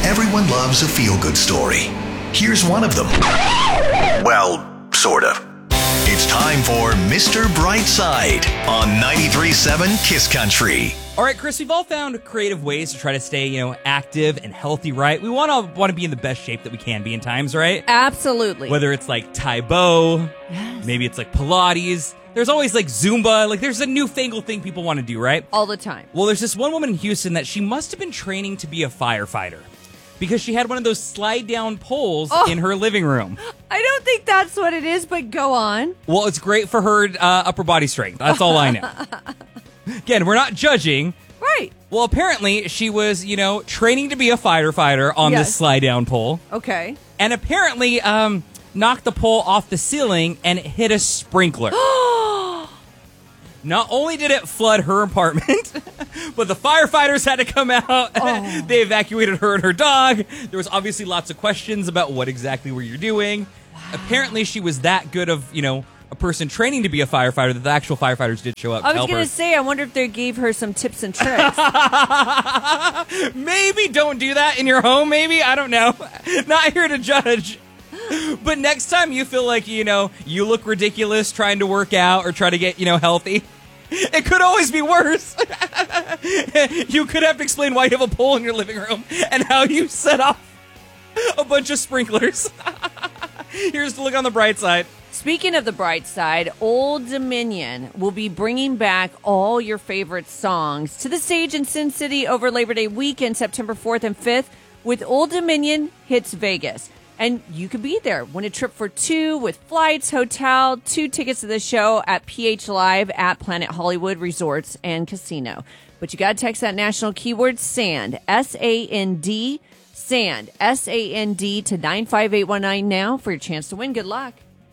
Everyone loves a feel-good story. Here's one of them. Well, sort of. It's time for Mr. Brightside on 93.7 Kiss Country. All right, Chris, we've all found creative ways to try to stay, active and healthy, right? We want to be in the best shape that we can be in times, right? Absolutely. Whether it's like Tai Bo, maybe it's like Pilates. There's always like Zumba. Like there's a newfangled thing people want to do, right? All the time. Well, there's this one woman in Houston that she must have been training to be a firefighter because she had one of those slide-down poles in her living room. I don't think that's what it is, but go on. Well, it's great for her upper body strength. That's all I know. Again, we're not judging. Right. Well, apparently she was, training to be a firefighter on this slide-down pole. Okay. And apparently knocked the pole off the ceiling and it hit a sprinkler. Not only did it flood her apartment, but the firefighters had to come out. They evacuated her and her dog. There was obviously lots of questions about what exactly were you doing. Wow. Apparently she was that good of, a person training to be a firefighter that the actual firefighters did show up to help her. I was going to say, I wonder if they gave her some tips and tricks. Maybe don't do that in your home, maybe. I don't know. Not here to judge. But next time you feel like, you look ridiculous trying to work out or try to get, healthy, it could always be worse. You could have to explain why you have a pole in your living room and how you set off a bunch of sprinklers. Here's to look on the bright side. Speaking of the bright side, Old Dominion will be bringing back all your favorite songs to the stage in Sin City over Labor Day weekend, September 4th and 5th, with Old Dominion Hits Vegas. And you could be there. Win a trip for two with flights, hotel, 2 tickets to the show at PH Live at Planet Hollywood Resorts and Casino. But you got to text that national keyword SAND, S-A-N-D, SAND, S-A-N-D to 95819 now for your chance to win. Good luck.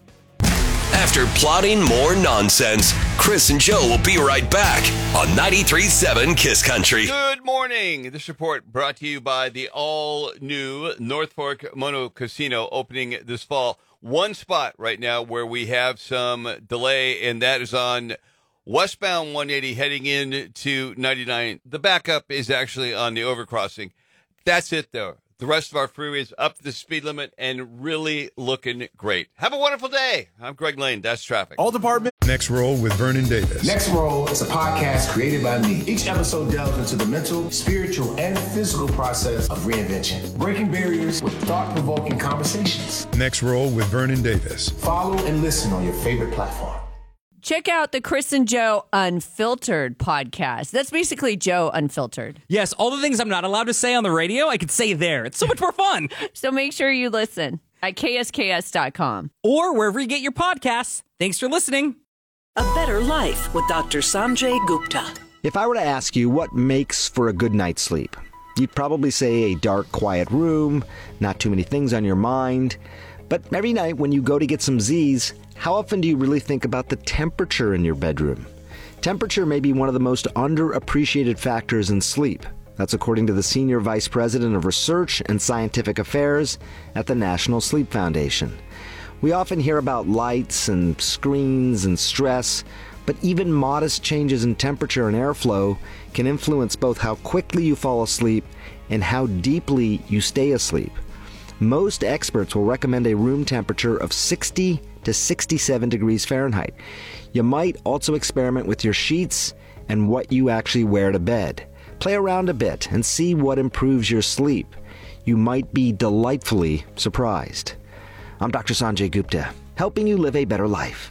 After plotting more nonsense, Chris and Joe will be right back on 93.7 Kiss Country. Good morning. This report brought to you by the all-new North Fork Mono Casino opening this fall. One spot right now where we have some delay, and that is on westbound 180 heading into 99. The backup is actually on the overcrossing. That's it, though. The rest of our freeway is up to the speed limit and really looking great. Have a wonderful day. I'm Greg Lane. That's traffic. All department. Next Roll with Vernon Davis. Next Roll is a podcast created by me. Each episode delves into the mental, spiritual, and physical process of reinvention, breaking barriers with thought-provoking conversations. Next Roll with Vernon Davis. Follow and listen on your favorite platform. Check out the Chris and Joe Unfiltered podcast. That's basically Joe Unfiltered. Yes, all the things I'm not allowed to say on the radio, I could say there. It's so much more fun. So make sure you listen at ksks.com. Or wherever you get your podcasts. Thanks for listening. A Better Life with Dr. Sanjay Gupta. If I were to ask you what makes for a good night's sleep, you'd probably say a dark, quiet room, not too many things on your mind. But every night when you go to get some Z's, how often do you really think about the temperature in your bedroom? Temperature may be one of the most underappreciated factors in sleep. That's according to the Senior Vice President of Research and Scientific Affairs at the National Sleep Foundation. We often hear about lights and screens and stress, but even modest changes in temperature and airflow can influence both how quickly you fall asleep and how deeply you stay asleep. Most experts will recommend a room temperature of 60 to 67 degrees Fahrenheit. You might also experiment with your sheets and what you actually wear to bed. Play around a bit and see what improves your sleep. You might be delightfully surprised. I'm Dr. Sanjay Gupta, helping you live a better life.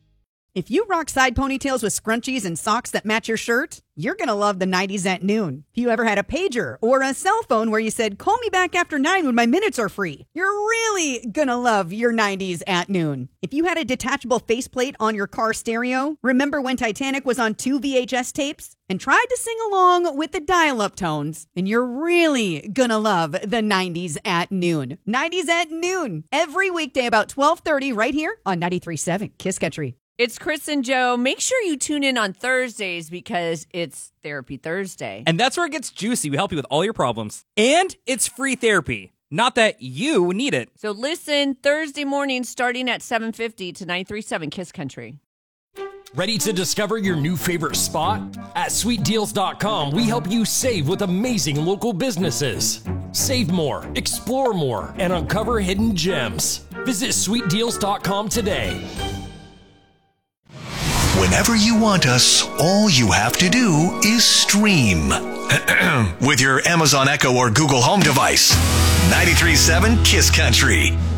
If you rock side ponytails with scrunchies and socks that match your shirt, you're going to love the 90s at noon. If you ever had a pager or a cell phone where you said, call me back after 9 when my minutes are free, you're really going to love your 90s at noon. If you had a detachable faceplate on your car stereo, remember when Titanic was on 2 VHS tapes and tried to sing along with the dial-up tones, then you're really going to love the 90s at noon. 90s at noon, every weekday about 12:30 right here on 93.7 Kiss Country. It's Chris and Joe. Make sure you tune in on Thursdays because it's Therapy Thursday. And that's where it gets juicy. We help you with all your problems. And it's free therapy. Not that you need it. So listen Thursday morning starting at 7:50 to 93.7 Kiss Country. Ready to discover your new favorite spot? At sweetdeals.com, we help you save with amazing local businesses. Save more, explore more, and uncover hidden gems. Visit sweetdeals.com today. Whenever you want us, all you have to do is stream. With your Amazon Echo or Google Home device. 93.7 Kiss Country.